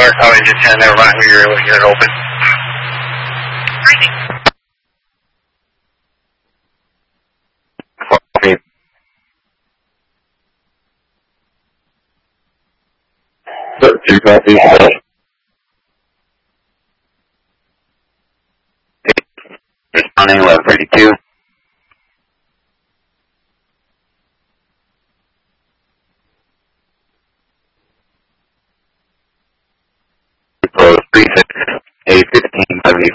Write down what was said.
North Highway 10, never mind, you're open. Two copies.